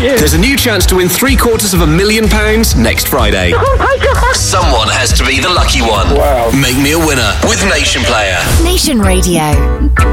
you. There's a new chance to win £750,000 next Friday. Oh my God. Someone has to be the lucky one. Wow. Make me a winner with Nation Player. Nation Radio.